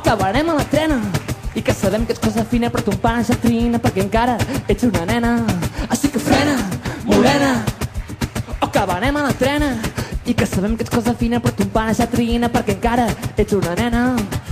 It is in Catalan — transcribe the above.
acabarem a la trena i que sabem que ets cosa fina però ton pare ja trina perquè encara ets una nena. Així que frena, morena, o acabarem a la trena i que sabem que ets cosa fina però ton pare ja trina perquè encara ets una nena.